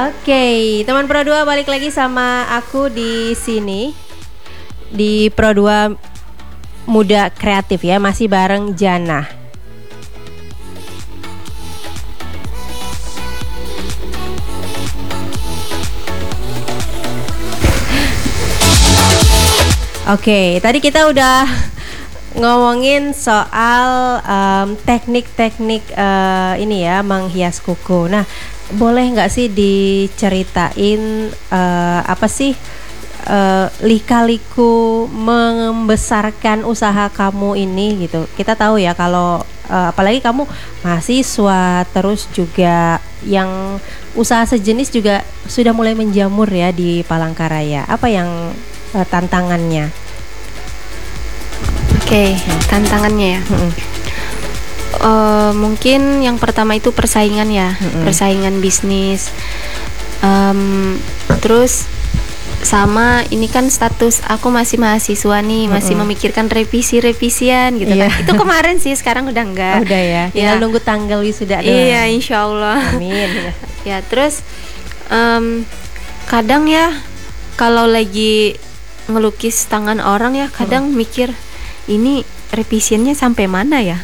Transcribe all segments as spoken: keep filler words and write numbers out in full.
Oke, teman Pro dua balik lagi sama aku di sini di Pro dua Muda Kreatif ya, masih bareng Jana. Oke, tadi kita udah ngomongin soal um, teknik-teknik uh, ini ya, menghias kuku. Nah, boleh nggak sih diceritain uh, apa sih uh, lika-liku membesarkan usaha kamu ini gitu? Kita tahu ya kalau uh, apalagi kamu mahasiswa, terus juga yang usaha sejenis juga sudah mulai menjamur ya di Palangkaraya. Apa yang uh, tantangannya? Oke, okay, tantangannya ya. Hmm. Uh, mungkin yang pertama itu persaingan ya, hmm. persaingan bisnis. Um, terus sama ini kan status aku masih mahasiswa nih, masih hmm. memikirkan revisi-revisian gitu yeah. kan. Itu kemarin sih, sekarang udah enggak. Oh, udah ya. Tinggal ya. Nunggu tanggal wisuda doang. Iya, insya Allah. Amin. Ya, terus um, kadang ya kalau lagi ngelukis tangan orang ya, kadang hmm. mikir ini revisiannya sampai mana ya?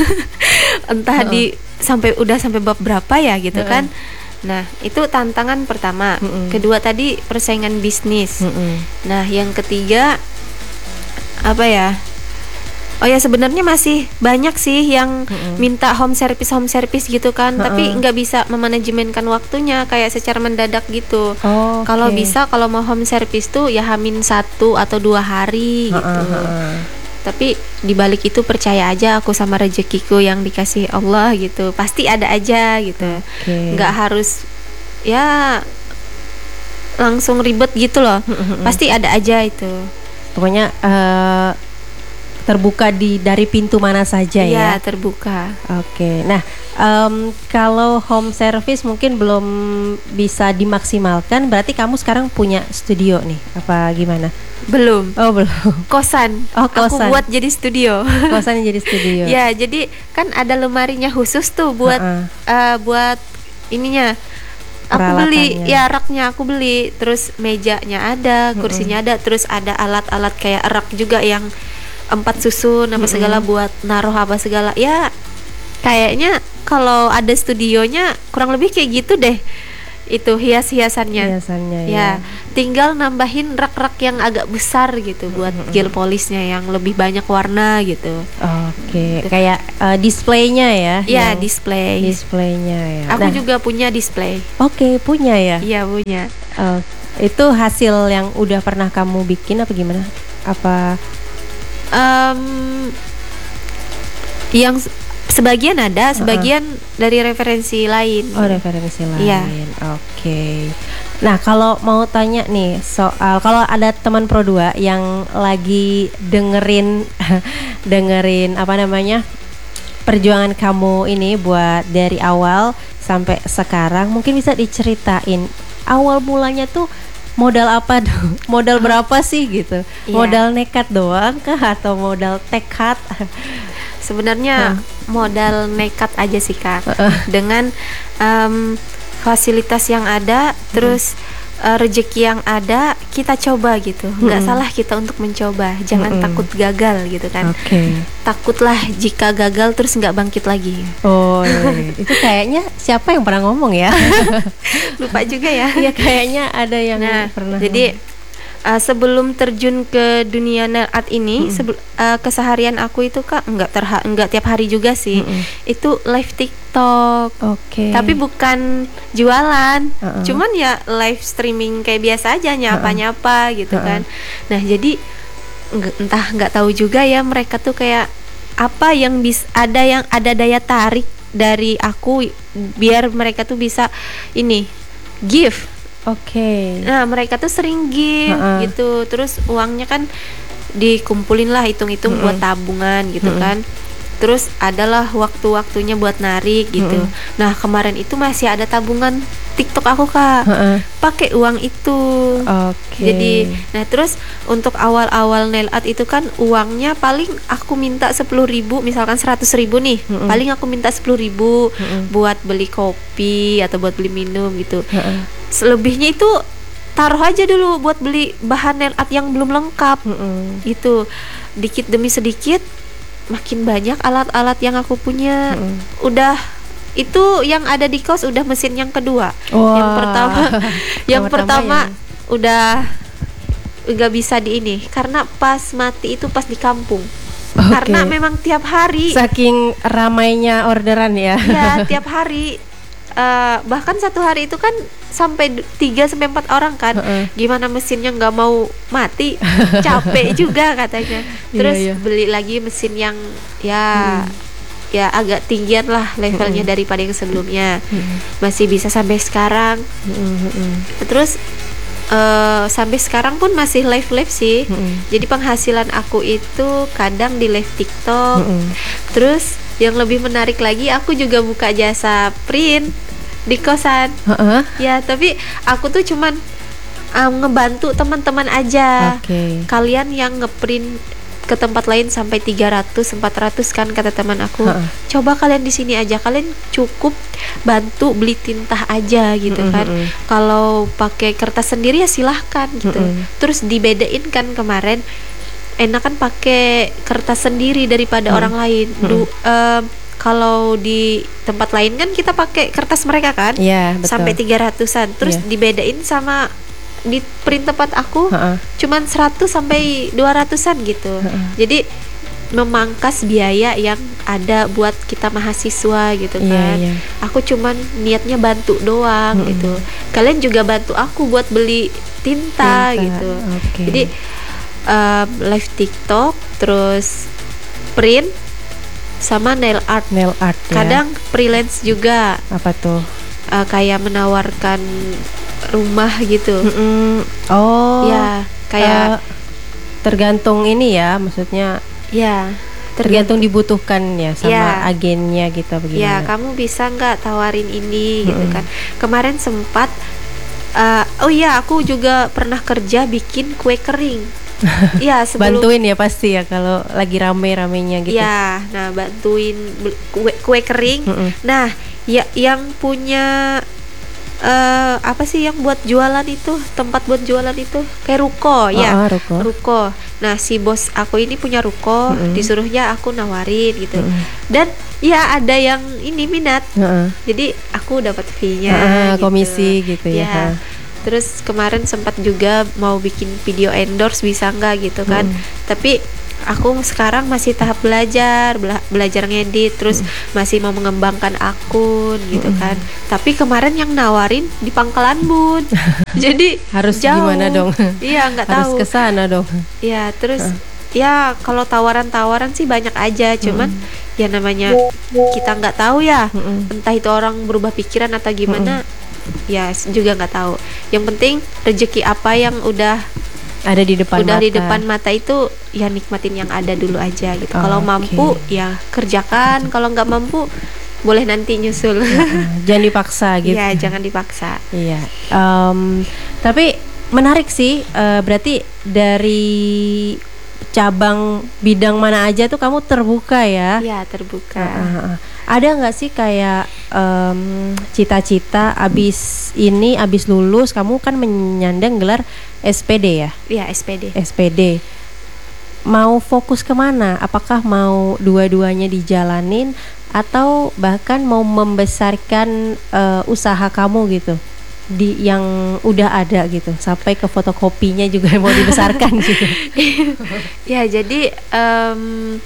Entah uh-uh. di sampai udah sampai bab berapa ya gitu uh-uh. kan. Nah, itu tantangan pertama. Uh-uh. Kedua tadi persaingan bisnis. Uh-uh. Nah, yang ketiga apa ya? Oh ya, sebenarnya masih banyak sih yang uh-uh. minta home service home service gitu kan, uh-uh. tapi nggak bisa memanajemenkan waktunya kayak secara mendadak gitu. Oh, kalau okay. bisa kalau mau home service tuh ya hamin satu atau dua hari uh-uh. gitu. Uh-uh. Tapi dibalik itu percaya aja aku sama rezekiku yang dikasih Allah gitu, pasti ada aja gitu. Okay. Nggak harus ya langsung ribet gitu loh. Pasti ada aja itu. Pokoknya uh, terbuka di dari pintu mana saja ya. Iya, terbuka. Oke. Okay. Nah, um, kalau home service mungkin belum bisa dimaksimalkan, berarti kamu sekarang punya studio nih, apa gimana? Belum. Oh, belum. Kosan. Oh, kosan. Aku buat jadi studio. Kosan jadi studio. Ya, jadi kan ada lemarinya khusus tuh buat uh-uh. uh, buat ininya. Aku beli, ya raknya aku beli, terus mejanya ada, kursinya uh-uh. ada, terus ada alat-alat kayak rak juga yang empat susun apa segala uh-uh. buat naruh apa segala. Ya, kayaknya kalau ada studionya kurang lebih kayak gitu deh. Itu hias-hiasannya. Hiasannya ya. Ya, tinggal nambahin rak-rak yang agak besar gitu buat mm-hmm. gel polisnya yang lebih banyak warna gitu. Oke, okay. Kayak uh, displaynya ya? Iya, display. Displaynya ya. Aku nah. juga punya display. Oke, okay, punya ya? Iya, punya. Uh, itu hasil yang udah pernah kamu bikin apa gimana? Apa? Um, yang sebagian ada, sebagian uh-uh. dari referensi lain. Oh, referensi lain. Iya. Oke. Okay. Nah, kalau mau tanya nih soal kalau ada teman Pro dua yang lagi dengerin dengerin apa namanya? perjuangan kamu ini buat dari awal sampai sekarang, mungkin bisa diceritain awal mulanya tuh modal apa dong? Modal berapa sih gitu? Yeah. Modal nekat doang kah atau modal tekad? Sebenarnya hmm. modal nekat aja sih Kak. Uh-uh. Dengan um, fasilitas yang ada, hmm. terus uh, rezeki yang ada, kita coba gitu. Nggak hmm. salah kita untuk mencoba. Jangan hmm. takut gagal gitu kan. Okay. Takutlah jika gagal terus nggak bangkit lagi. Oh, iya. Itu kayaknya siapa yang pernah ngomong ya? Lupa juga ya. Iya, kayaknya ada yang nah, pernah. Jadi Uh, sebelum terjun ke dunia nail art ini, mm-hmm. sebel, uh, keseharian aku itu Kak nggak terha nggak tiap hari juga sih, mm-hmm. itu live TikTok. Oke. Okay. Tapi bukan jualan, uh-uh. cuman ya live streaming kayak biasa aja nyapa-nyapa gitu uh-uh. kan. Nah jadi nge- entah nggak tahu juga ya mereka tuh kayak apa yang bis ada yang ada daya tarik dari aku biar mereka tuh bisa ini give. Oke. Okay. Nah mereka tuh sering give uh-uh. gitu, terus uangnya kan dikumpulin lah, hitung-hitung uh-uh. buat tabungan gitu uh-uh. kan. Terus adalah waktu-waktunya buat narik gitu. uh-uh. Nah kemarin itu masih ada tabungan TikTok aku Kak, uh-uh. pakai uang itu. Okay. Jadi, nah terus untuk awal-awal nail art itu kan uangnya paling aku minta sepuluh ribu, misalkan seratus ribu nih, uh-uh. paling aku minta sepuluh ribu uh-uh. buat beli kopi atau buat beli minum gitu. uh-uh. selebihnya itu taruh aja dulu buat beli bahan nail art yang belum lengkap. Mm-mm. Itu dikit demi sedikit makin banyak alat-alat yang aku punya. Mm-mm. Udah itu yang ada di kos udah mesin yang kedua. Wah. Yang pertama yang Pertama pertama yang- udah nggak bisa di ini karena pas mati itu pas di kampung. Oke. Karena memang tiap hari Saking ramainya orderan ya. ya tiap hari eh, bahkan satu hari itu kan sampai tiga sampai empat orang kan. Heeh. Gimana mesinnya nggak mau mati, capek juga katanya. Terus Iya, iya. beli lagi mesin yang ya ya agak tinggian lah levelnya daripada yang sebelumnya. Masih bisa sampai sekarang. Mm-mm, mm-mm. Terus eh, sampai sekarang pun masih live live sih. Mm-mm. Jadi penghasilan aku itu kadang di live TikTok. Mm-mm. Terus yang lebih menarik lagi aku juga buka jasa print di kosan. Heeh. Ya, tapi aku tuh cuman um, ngebantu teman-teman aja. Oke. Kalian yang ngeprint ke tempat lain sampai tiga ratus empat ratus kan kata teman aku. Ha-ha. Coba kalian di sini aja. Kalian cukup bantu beli tinta aja gitu Mm-mm, kan. mm-mm. Kalau pakai kertas sendiri ya silahkan gitu. Mm-mm. Terus dibedain kan kemarin enakan pakai kertas sendiri daripada Mm. orang lain. Du, em, kalau di tempat lain kan kita pakai kertas mereka kan. Iya, betul. Sampai tiga ratusan. Terus Iya. dibedain sama di print tempat aku Heeh. cuman seratus sampai dua ratusan gitu. Heeh. Jadi memangkas biaya yang ada buat kita mahasiswa gitu Iya, kan. iya. Aku cuman niatnya bantu doang Mm-mm. gitu. Kalian juga bantu aku buat beli tinta, Tinta, gitu. oke. Jadi um, live TikTok, terus print sama nail art. Nail art ya. Kadang freelance juga, Apa tuh? uh, kayak menawarkan rumah gitu. Mm-mm. Oh. Ya, kayak eh, tergantung ini ya, maksudnya ya tergantung dibutuhkan ya sama Ya. agennya gitu ya bagaimana. kamu bisa nggak tawarin ini gitu Mm-mm. kan. Kemarin sempat uh, oh iya aku juga pernah kerja bikin kue kering. Iya sebelum Bantuin ya pasti ya kalau lagi rame-ramenya gitu. ya nah bantuin bel- kue kue kering. Mm-mm. Nah ya yang punya eh apa sih yang buat jualan itu, tempat buat jualan itu kayak ruko ya. Ah, ah, ruko. Ruko. Nah si bos aku ini punya ruko, Mm-mm. disuruhnya aku nawarin gitu. Mm-mm. Dan ya ada yang ini minat. Heeh. Jadi aku dapat fee-nya Ah, gitu. komisi gitu ya. Ya. Terus kemarin sempat juga mau bikin video endorse, bisa nggak gitu kan. Mm. Tapi aku sekarang masih tahap belajar, bela- belajar ngedit, terus masih mau mengembangkan akun gitu Mm. kan. Tapi kemarin yang nawarin di Pangkalan Bun. Jadi Harus jauh. gimana dong? Iya, nggak Harus tahu. ke sana dong. Ya, terus ya kalau tawaran-tawaran sih banyak aja, cuman ya namanya kita nggak tahu ya. Mm-mm. Entah itu orang berubah pikiran atau gimana, ya s- juga nggak tahu. Yang penting rezeki apa yang udah Ada di depan udah mata. di depan mata itu ya nikmatin yang ada dulu aja gitu. Oh, Kalau oke. mampu ya kerjakan, kalau nggak mampu boleh nanti nyusul. Ah, jangan dipaksa gitu. Ya jangan dipaksa. Iya. Em, tapi menarik sih. eh, berarti dari cabang bidang mana aja tuh kamu terbuka ya? Ya terbuka. Ah, ah, ah. Ada nggak sih kayak em, cita-cita abis ini, abis lulus kamu kan menyandang gelar S P D ya? Ya S P D. S P D. Mau fokus kemana? Apakah mau dua-duanya dijalanin atau bahkan mau membesarkan eh, usaha kamu gitu di yang udah ada gitu sampai ke fotokopinya juga mau dibesarkan gitu? Ya jadi em,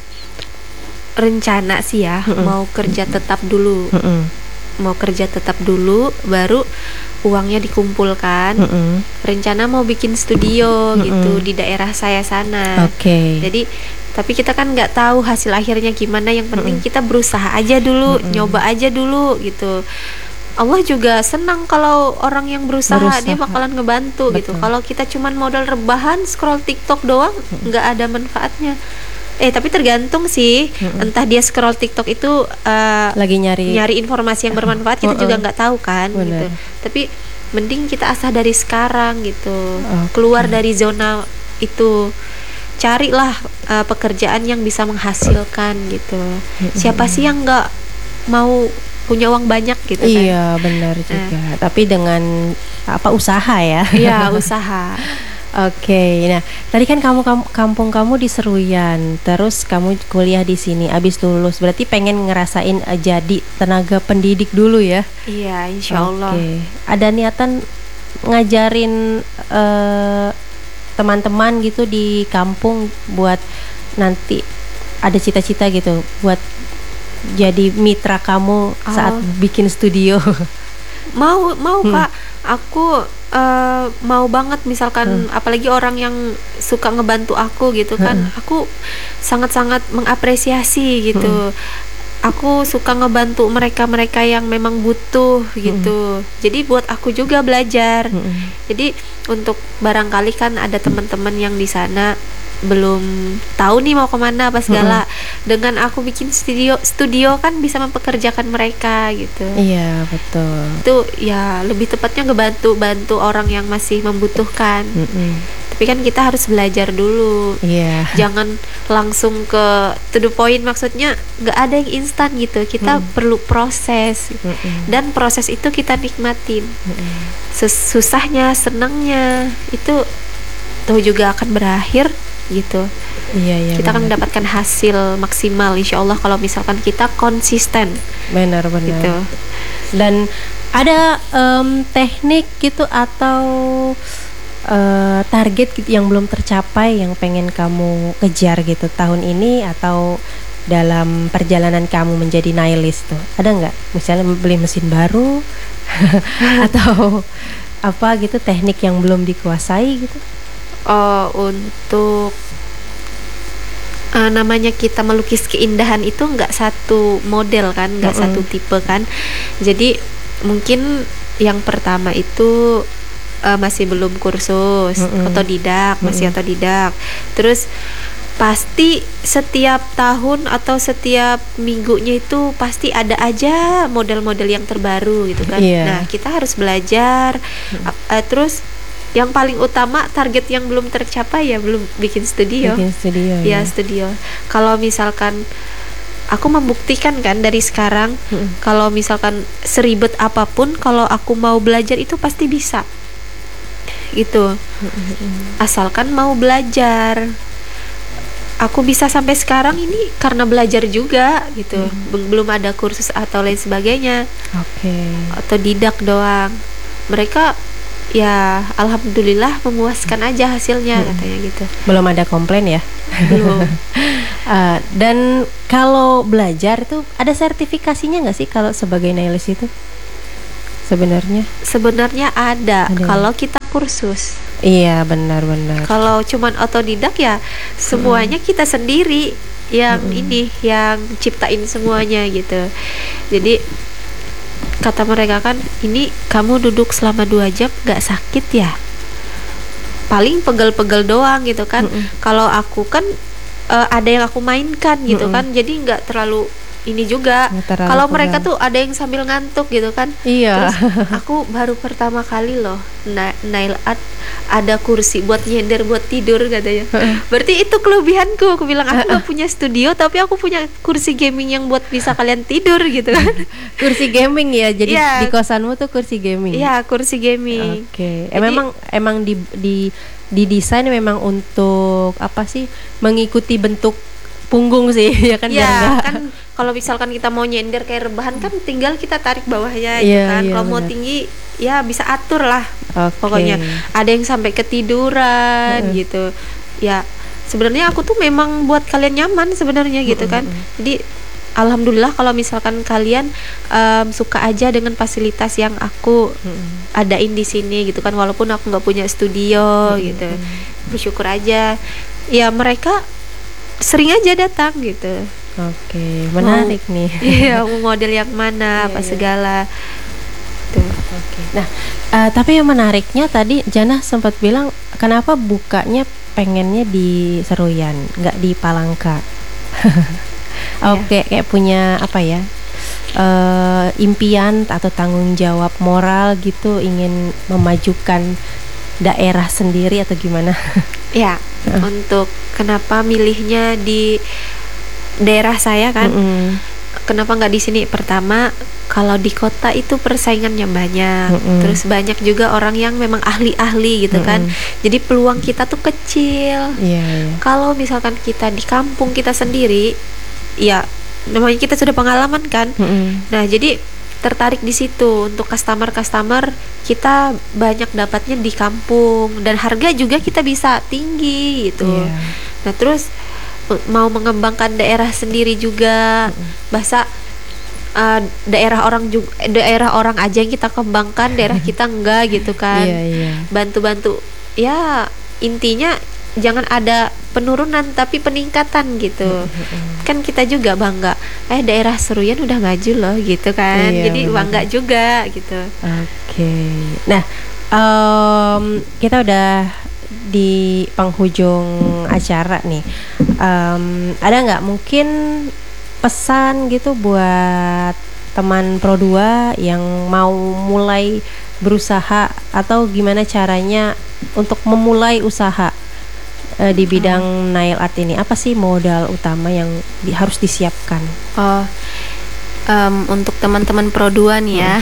rencana sih ya Mm-mm. mau kerja tetap dulu, Mm-mm. mau kerja tetap dulu, baru uangnya dikumpulkan. Mm-mm. Rencana mau bikin studio Mm-mm. gitu di daerah saya sana. Oke. Jadi tapi kita kan nggak tahu hasil akhirnya gimana. Yang penting kita berusaha aja dulu, nyoba aja dulu gitu. Allah juga senang kalau orang yang berusaha, dia Berusaha. bakalan ngebantu gitu. Betul. Kalau kita cuman modal rebahan scroll TikTok doang, nggak ada manfaatnya. Eh tapi tergantung sih, entah dia scroll TikTok itu eh, Lagi nyari. nyari informasi yang bermanfaat, kita Uh-uh. juga nggak tahu kan Benar. gitu. Tapi mending kita asah dari sekarang gitu, Oke. keluar dari zona itu, carilah eh, pekerjaan yang bisa menghasilkan gitu. Siapa sih yang nggak mau punya uang banyak gitu kan? Iya benar juga. Tapi dengan apa usaha ya? Iya, usaha. Oke, nah tadi kan kamu, kamu kampung kamu di Seruyan, terus kamu kuliah di sini, abis lulus, berarti pengen ngerasain uh, jadi tenaga pendidik dulu ya? Iya, insya Allah. Oke, ada niatan ngajarin uh, teman-teman gitu di kampung buat nanti ada cita-cita gitu buat jadi mitra kamu saat Oh. bikin studio. Mau mau Hmm. Kak, aku eh, mau banget misalkan apalagi orang yang suka ngebantu aku gitu kan. Aku sangat-sangat mengapresiasi gitu. Aku suka ngebantu mereka-mereka yang memang butuh gitu. Jadi buat aku juga belajar. Jadi untuk barangkali kan ada teman-teman yang di sana belum tahu nih mau kemana apa segala. Dengan aku bikin studio studio kan bisa mempekerjakan mereka gitu. Iya betul. Itu ya lebih tepatnya ngebantu bantu orang yang masih membutuhkan. Mm-mm. Tapi kan kita harus belajar dulu. Iya. Jangan langsung ke to the point, maksudnya nggak ada yang instan gitu. Kita perlu proses. Mm-mm. Dan proses itu kita nikmatin. Mm-mm. Ses- Susahnya, senangnya itu tuh juga akan berakhir gitu. Iya iya. Kita akan benar. mendapatkan hasil maksimal insya Allah kalau misalkan kita konsisten Benar benar. gitu. Dan ada em, teknik gitu atau eh, target gitu yang belum tercapai yang pengen kamu kejar gitu tahun ini atau dalam perjalanan kamu menjadi nihilist tuh ada nggak? Misalnya beli mesin baru atau apa gitu teknik yang belum dikuasai gitu? Oh, untuk uh, namanya kita melukis keindahan itu nggak satu model kan, nggak Mm-mm. satu tipe kan. Jadi mungkin yang pertama itu uh, masih belum kursus, Mm-mm. otodidak, masih Mm-mm. otodidak. Terus pasti setiap tahun atau setiap minggunya itu pasti ada aja model-model yang terbaru gitu kan. Iya. Nah, kita harus belajar. Uh, uh, terus yang paling utama target yang belum tercapai ya belum bikin studio. Bikin studio Ya, ya. studio. Kalau misalkan aku membuktikan kan dari sekarang, Mm-mm. kalau misalkan seribet apapun, kalau aku mau belajar itu pasti bisa. Gitu. Asalkan mau belajar. Aku bisa sampai sekarang ini karena belajar juga gitu. Bel- Belum ada kursus atau lain sebagainya. Oke. Otodidak doang. Mereka ya alhamdulillah memuaskan aja hasilnya katanya gitu. Belum ada komplain ya? Belum. Uh, dan kalau belajar tuh ada sertifikasinya nggak sih kalau sebagai nihilist itu sebenarnya? Sebenarnya ada Ada. kalau kita kursus. Iya benar-benar. Kalau cuman otodidak ya semuanya kita sendiri yang ini yang ciptain semuanya gitu. Jadi kata mereka kan, ini kamu duduk selama dua jam gak sakit ya? Paling pegel-pegel doang gitu kan. Kalau aku kan eh, ada yang aku mainkan gitu Mm-mm. kan, jadi nggak terlalu ini juga. Nggak terlalu Kalau mereka pegang. tuh ada yang sambil ngantuk gitu kan. Iya. Terus aku baru pertama kali loh na- nail art ada kursi buat nyender buat tidur katanya. Berarti itu kelebihanku. Aku bilang aku gak punya studio tapi aku punya kursi gaming yang buat bisa kalian tidur gitu kan. Kursi gaming ya. Jadi Iya. di kosanmu tuh kursi gaming. Iya, kursi gaming. Oke. Eh, Jadi- memang emang di di didesain memang untuk apa sih? Mengikuti bentuk punggung sih ya kan biar Ya nggak- kan kalau misalkan kita mau nyender kayak rebahan kan tinggal kita tarik bawahnya Iya, gitu kan. iya, Kalau mau benar. tinggi ya bisa atur lah. Oke. Pokoknya ada yang sampai ketiduran gitu. Ya sebenarnya aku tuh memang buat kalian nyaman sebenarnya gitu kan. Jadi alhamdulillah kalau misalkan kalian em, suka aja dengan fasilitas yang aku adain di sini gitu kan, walaupun aku nggak punya studio gitu. Bersyukur aja. Ya mereka sering aja datang gitu. Oke, menarik nih. Iya, mau model yang mana Iya, apa iya. segala. Tuh. Oke. Nah, eh, tapi yang menariknya tadi Jana sempat bilang kenapa bukanya pengennya di Seruyan, nggak di Palangka. Oke, kayak punya apa ya? eh, impian atau tanggung jawab moral gitu, ingin memajukan daerah sendiri atau gimana? Ya, untuk kenapa milihnya di daerah saya kan? Mm-mm. kenapa nggak di sini? Pertama, kalau di kota itu persaingannya banyak, Mm-mm. terus banyak juga orang yang memang ahli-ahli gitu kan. Mm-mm. Jadi peluang kita tuh kecil. Iya, iya. Kalau misalkan kita di kampung kita sendiri, ya namanya kita sudah pengalaman kan. Mm-mm. Nah, jadi tertarik di situ untuk customer-customer kita banyak dapatnya di kampung dan harga juga kita bisa tinggi gitu. Iya. Nah, terus uh, mau mengembangkan daerah sendiri juga. Bahasa uh, daerah orang juga daerah orang aja yang kita kembangkan, daerah kita enggak gitu kan. Iya, iya. Bantu-bantu. Ya, intinya jangan ada penurunan tapi peningkatan gitu. Kan kita juga bangga, eh daerah Seruyan udah maju loh gitu kan. Iya, Jadi benar. bangga juga gitu. Oke. Nah, em, kita udah di penghujung acara nih. Em, ada nggak mungkin pesan gitu buat teman Pro dua yang mau mulai berusaha atau gimana caranya untuk memulai usaha eh, di bidang nail art ini? Apa sih modal utama yang di- harus disiapkan? Oh, em, untuk teman-teman Pro dua nih ya.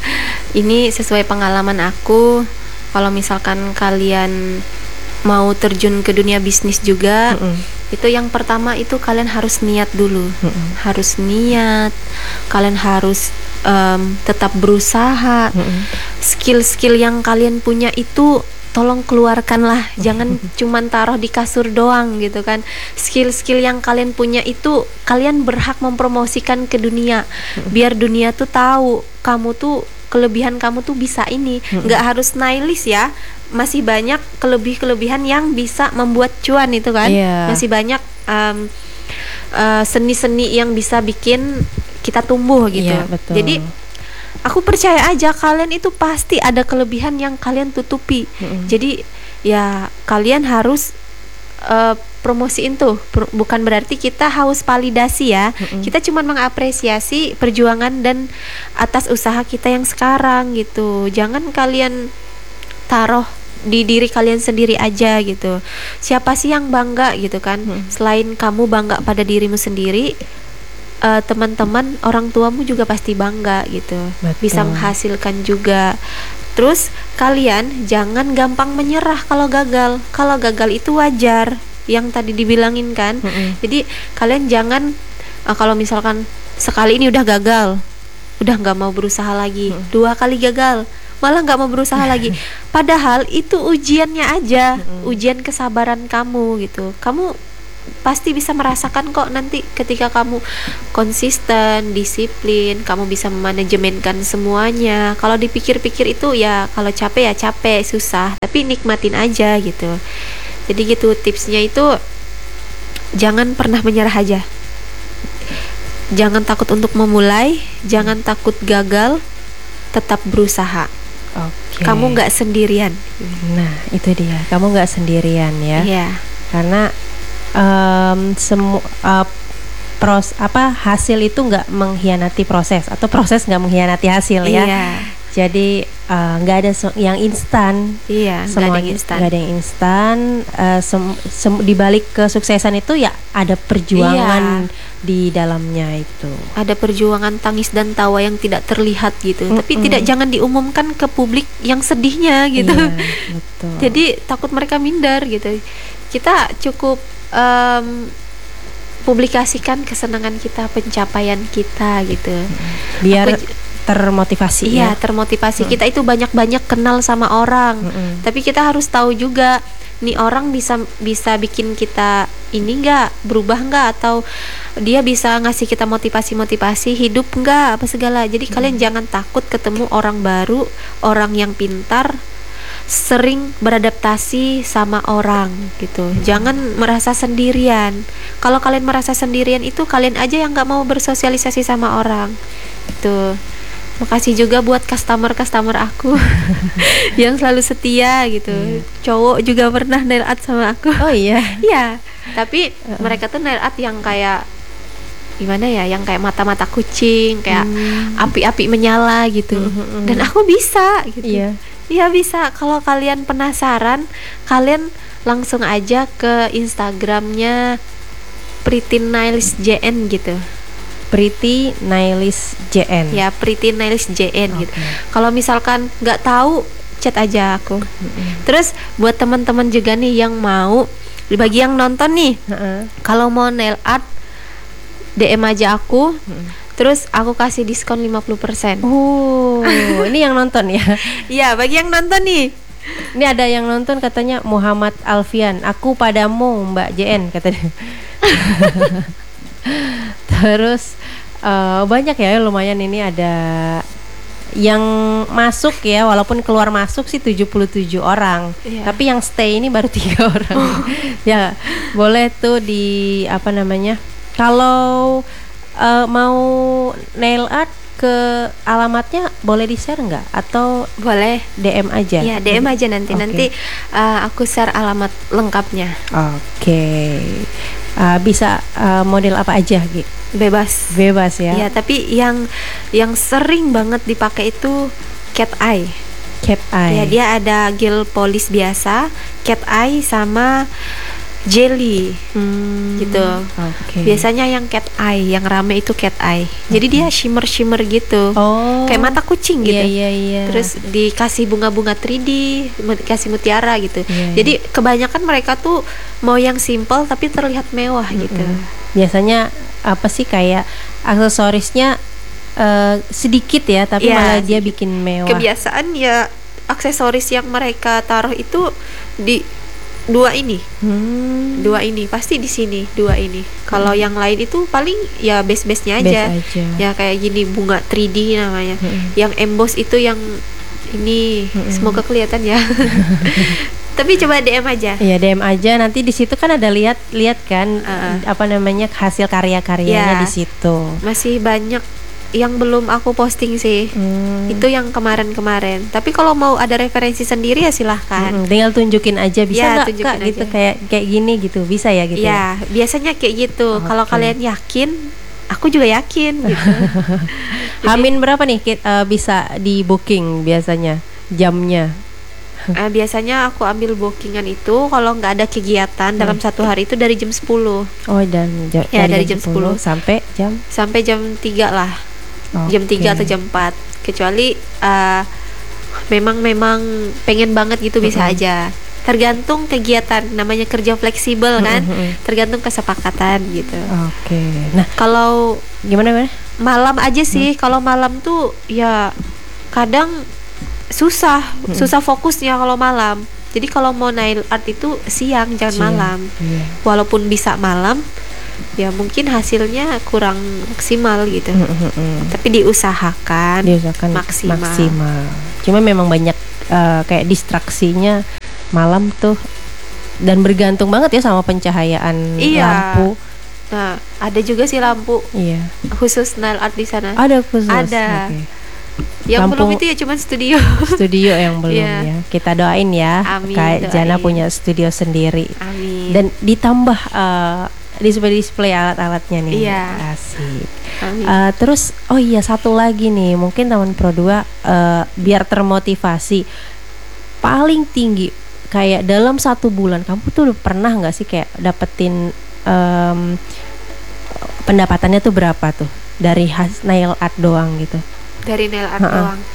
Ini sesuai pengalaman aku. Kalau misalkan kalian mau terjun ke dunia bisnis juga, Mm-mm. itu yang pertama itu kalian harus niat dulu. Mm-mm. Harus niat. Kalian harus em, tetap berusaha. Mm-mm. Skill-skill yang kalian punya itu tolong keluarkanlah, jangan cuman taruh di kasur doang gitu kan. Skill-skill yang kalian punya itu kalian berhak mempromosikan ke dunia, biar dunia tuh tahu kamu tuh kelebihan kamu tuh bisa ini. Nggak harus nailis ya, masih banyak kelebih-kelebihan yang bisa membuat cuan itu kan. Iya. Masih banyak em, eh, seni-seni yang bisa bikin kita tumbuh gitu. Iya, betul. Jadi aku percaya aja kalian itu pasti ada kelebihan yang kalian tutupi. Mm-mm. Jadi ya kalian harus uh, promosiin tuh. Pro- bukan berarti kita haus validasi ya. Mm-mm. Kita cuma mengapresiasi perjuangan dan atas usaha kita yang sekarang gitu. Jangan kalian taruh di diri kalian sendiri aja gitu. Siapa sih yang bangga gitu kan? Mm. Selain kamu bangga pada dirimu sendiri, eh, teman-teman orang tuamu juga pasti bangga gitu. Betul. Bisa menghasilkan juga. Terus kalian jangan gampang menyerah kalau gagal. Kalau gagal itu wajar, yang tadi dibilangin kan. Mm-mm. Jadi kalian jangan eh, kalau misalkan sekali ini udah gagal, udah nggak mau berusaha lagi. Mm. Dua kali gagal, malah nggak mau berusaha lagi. Padahal itu ujiannya aja, Mm-mm. ujian kesabaran kamu gitu. Kamu pasti bisa merasakan kok nanti ketika kamu konsisten, disiplin, kamu bisa memanajemenkan semuanya. Kalau dipikir-pikir itu ya kalau capek ya capek, susah, tapi nikmatin aja gitu. Jadi gitu tipsnya itu, jangan pernah menyerah aja. Jangan takut untuk memulai, jangan takut gagal, tetap berusaha. Oke. Kamu nggak sendirian. Nah, itu dia. Kamu nggak sendirian ya. Iya. Karena em, semu uh, pros apa hasil itu nggak mengkhianati proses atau proses nggak mengkhianati hasil ya. Iya. Jadi uh, nggak ada se- yang instan. Iya, nggak ada Semuanya yang instan. nggak ada yang instan. Uh, sem- sem- di balik kesuksesan itu ya ada perjuangan di dalamnya itu. Ada perjuangan tangis dan tawa yang tidak terlihat gitu. Tapi Mm-mm. tidak jangan diumumkan ke publik yang sedihnya gitu. Iya, betul. Jadi takut mereka minder gitu. Kita cukup em, publikasikan kesenangan kita, pencapaian kita gitu. biar Aku j- termotivasi Iya, ya. termotivasi. Kita itu banyak-banyak kenal sama orang. Mm-mm. Tapi kita harus tahu juga nih orang bisa bisa bikin kita ini enggak, berubah enggak, atau dia bisa ngasih kita motivasi-motivasi hidup enggak, apa segala. Jadi kalian jangan takut ketemu orang baru, orang yang pintar, sering beradaptasi sama orang gitu. Jangan merasa sendirian. Kalau kalian merasa sendirian itu kalian aja yang nggak mau bersosialisasi sama orang. Itu. Makasih juga buat customer-customer aku yang selalu setia gitu. Cowok juga pernah nail art sama aku. Oh iya. Iya, tapi mereka tuh nail art yang kayak gimana ya, yang kayak mata-mata kucing, kayak Hmm. api-api menyala gitu. Mhm. Dan aku bisa gitu. Iya. Iya bisa. Kalau kalian penasaran, kalian langsung aja ke Instagramnya Pretty Nails J N gitu. Pretty Nailis J N. Ya, Pretty Nailis J N gitu. Oke. Kalau misalkan nggak tahu, chat aja aku. Terus buat teman-teman juga nih yang mau, bagi yang nonton nih, Heeh. kalau mau nail art D M aja aku. Terus aku kasih diskon lima puluh persen. Oh, ini yang nonton ya. Iya, bagi yang nonton nih. Ini ada yang nonton katanya Muhammad Alfian. Aku padamu Mbak J N katanya. Terus eh, banyak ya, lumayan ini ada yang masuk ya, walaupun keluar masuk sih tujuh puluh tujuh orang. Iya. Tapi yang stay ini baru tiga orang. Ya, boleh tuh di apa namanya? Kalau uh, mau nail art ke alamatnya boleh di share nggak atau Boleh. D M aja? Iya, D M aja nanti. Oke. Nanti uh, aku share alamat lengkapnya. Oke. Uh, bisa uh, model apa aja, Gi? Bebas. Bebas ya. Iya, tapi yang yang sering banget dipakai itu cat eye. Cat eye. Ya, dia ada gel polish biasa, cat eye sama jelly. Hmm, Gitu. Oke. Biasanya yang cat eye, yang rame itu cat eye. Jadi dia shimmer-shimmer gitu. Oh. Kayak mata kucing gitu. Iya iya iya. Terus dikasih bunga-bunga tiga D, dikasih mutiara gitu. Iya, Jadi kebanyakan mereka tuh mau yang simple tapi terlihat mewah gitu. biasanya apa sih kayak aksesorisnya eh, sedikit ya, tapi Iya, malah dia bikin mewah. Kebiasaan ya aksesoris yang mereka taruh itu di dua ini. Hmm, Dua ini pasti di sini, dua ini. Kalau yang lain itu paling ya base-base-nya aja. best aja. Ya kayak gini bunga tiga D namanya. Mm-mm. Yang emboss itu yang ini semoga kelihatan ya. Tapi coba D M aja. Iya, D M aja, nanti di situ kan ada lihat lihat kan Uh-uh. apa namanya hasil karya-karyanya Ya. di situ. Masih banyak yang belum aku posting sih. Hmm. Itu yang kemarin-kemarin. Tapi kalau mau ada referensi sendiri ya silahkan. Mm-mm, tinggal tunjukin aja bisa Ya, nggak tunjukin Kak gitu aja. kayak kayak gini gitu, bisa ya gitu. Ya, biasanya kayak gitu. Kalau Oke. kalian yakin, aku juga yakin gitu. Jadi, Hamin berapa nih Kit, eh, bisa di booking biasanya jamnya? eh, biasanya aku ambil bookingan itu kalau nggak ada kegiatan dalam satu hari itu dari jam sepuluh Oh, dan ja- Ya, dari jam sepuluh. sampai jam sampai jam tiga lah. Jam tiga atau jam empat. Kecuali eh, memang memang pengen banget gitu bisa aja. Tergantung kegiatan, namanya kerja fleksibel kan. Tergantung kesepakatan gitu. Oke. Nah, Kalau gimana gimana? malam aja sih, kalau malam tuh ya kadang susah, susah fokusnya kalau malam. Jadi kalau mau nail art itu siang, jangan Siang, malam. iya. Walaupun bisa malam, ya mungkin hasilnya kurang maksimal gitu. Tapi diusahakan, Diusahakan maksimal. maksimal. Cuma memang banyak eh, kayak distraksinya malam tuh, dan bergantung banget ya sama pencahayaan Iya. lampu. Nah, ada juga sih lampu Iya. khusus nail art di sana. Ada khusus. Ada. Oke. Yang lampu- belum itu ya cuman studio. Studio yang belum Iya. ya. Kita doain ya. Amin, Kak Jana doain. punya studio sendiri. Amin. Dan ditambah eh, display-display alat-alatnya nih. Iya. Asik. Amin. Eh, terus oh iya satu lagi nih, mungkin teman Pro dua eh, biar termotivasi, paling tinggi kayak dalam satu bulan kamu tuh pernah nggak sih kayak dapetin em, pendapatannya tuh berapa tuh dari has nail art doang gitu? Dari nail art Ha-ha. doang.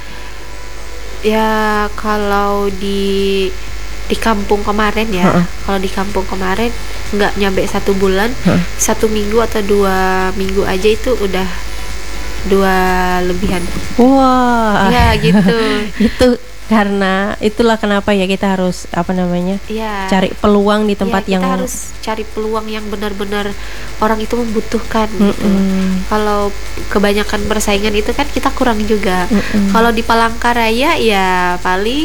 Ya kalau di di kampung kemarin ya, Ha-ha. kalau di kampung kemarin nggak nyampe satu bulan, Ha. satu minggu atau dua minggu aja itu udah dua lebihan. Wah, Ya gitu. itu karena itulah kenapa ya kita harus apa namanya Ya. cari peluang di tempat ya, kita yang harus cari peluang yang benar-benar orang itu membutuhkan gitu. Mm-mm. Kalau kebanyakan persaingan itu kan kita kurang juga. Mm-mm. Kalau di Palangkaraya ya paling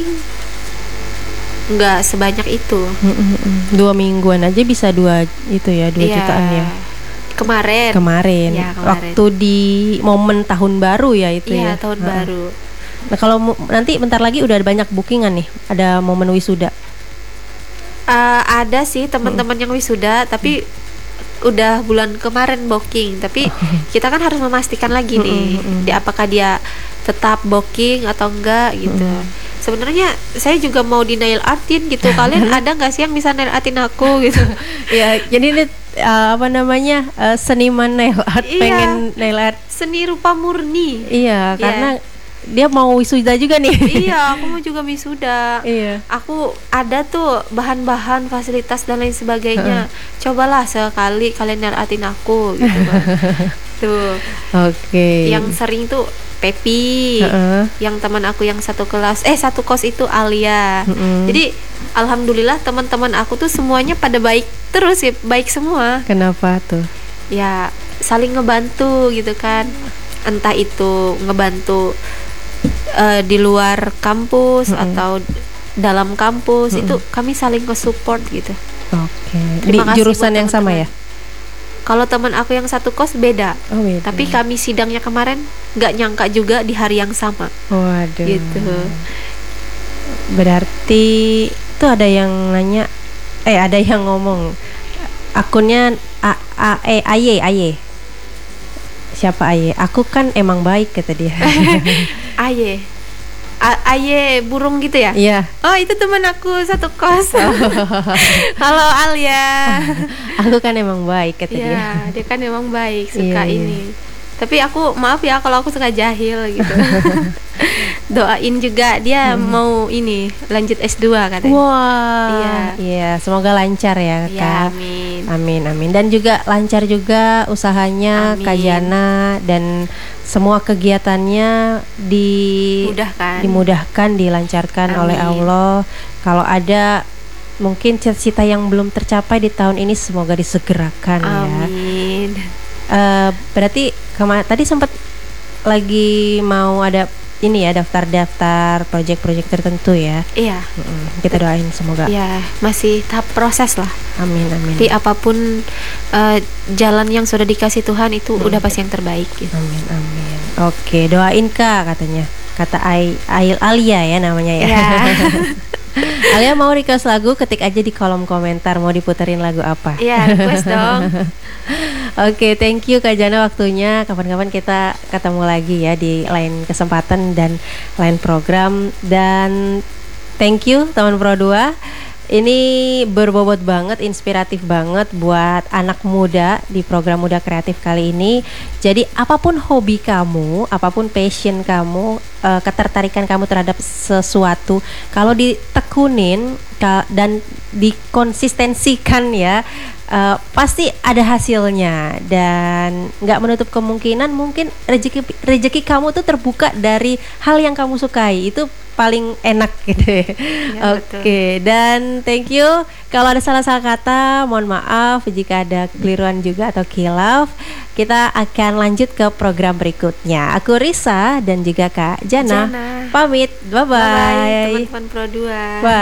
nggak sebanyak itu. Mm-mm. Dua mingguan aja bisa dua itu ya dua Iya. jutaan ya Kemarin. kemarin. Ya, kemarin. Waktu di momen tahun baru ya itu ya. Iya, tahun Ha. baru. Nah kalau mu- nanti bentar lagi udah ada banyak bookingan nih, ada momen wisuda. Eh, ada sih teman-teman yang wisuda, tapi udah bulan kemarin booking. Tapi kita kan harus memastikan lagi nih, di apakah dia tetap booking atau enggak gitu. Sebenarnya saya juga mau di nail artin gitu. Kalian ada nggak sih yang bisa nail artin aku gitu? Ya jadi ini uh, apa namanya uh, seniman nail art, Iya. pengen nail art. Seni rupa murni. Iya, Iya. karena dia mau wisuda juga nih. Iya, aku mau juga wisuda. Iya. Aku ada tuh bahan-bahan, fasilitas dan lain sebagainya. Cobalah sekali kalian nyaratin aku gitu kan. Tuh. Oke. Yang sering tuh Pepi. Heeh. Yang teman aku yang satu kelas, eh satu kos itu Alia. Mm-mm. Jadi alhamdulillah teman-teman aku tuh semuanya pada baik terus ya, baik semua. Kenapa tuh? Ya saling ngebantu gitu kan. Entah itu ngebantu uh, di luar kampus Mm-mm. atau dalam kampus, Mm-mm. itu kami saling nge-support gitu. Oke. Di Terima kasih jurusan buat yang sama ya? teman-teman. Kalau teman aku yang satu kos beda. Oh, beda. Tapi kami sidangnya kemarin nggak nyangka juga di hari yang sama. Waduh. Gitu. Berarti tuh ada yang nanya, eh ada yang ngomong akunnya A A E Aye Aye. Siapa Aye? Aku kan emang baik kata dia. Aye. A- Aye burung gitu ya? Iya. Oh, itu teman aku satu kos. Halo Alia. Aku kan emang baik kata dia. Iya, dia kan emang baik, suka Iya, iya. ini. Tapi aku maaf ya kalau aku suka jahil gitu. Doain juga dia mau ini lanjut S dua katanya. Wah. Iya. Iya, semoga lancar ya, Ya, Kak. amin. Amin amin, dan juga lancar juga usahanya Amin. Kak Jana, dan semua kegiatannya di Mudahkan. dimudahkan, dilancarkan Amin. oleh Allah. Kalau ada mungkin cita-cita yang belum tercapai di tahun ini, semoga disegerakan ya. Amin. Eh, berarti kema- tadi sempat lagi mau ada ini ya, daftar-daftar proyek-proyek tertentu ya. Iya. Mm-mm, kita doain semoga. Ya, masih tahap proses lah. Amin amin. Tapi apapun eh, jalan yang sudah dikasih Tuhan itu udah pasti yang terbaik gitu. Amin amin. Oke, doain Kak katanya. Kata Ai Ail Alia ya namanya ya. Ya. Alia mau request lagu, ketik aja di kolom komentar mau diputerin lagu apa. Iya, request dong. Oke, thank you Kak Jana waktunya. Kapan-kapan kita ketemu lagi ya di lain kesempatan dan lain program. Dan thank you teman Pro dua. Ini berbobot banget, inspiratif banget buat anak muda di program Muda Kreatif kali ini. Jadi apapun hobi kamu, apapun passion kamu, eh, ketertarikan kamu terhadap sesuatu, kalau ditekunin ka- dan dikonsistensikan ya, eh, pasti ada hasilnya. Dan nggak menutup kemungkinan mungkin rezeki rezeki kamu tuh terbuka dari hal yang kamu sukai. Itu paling enak gitu ya. Ya, Oke, dan thank you. Kalau ada salah-salah kata, mohon maaf. Jika ada keliruan juga atau khilaf, kita akan lanjut ke program berikutnya. Aku Risa dan juga Kak Jana, Jana. pamit. Bye-bye. Bye-bye teman-teman Pro dua. Bye.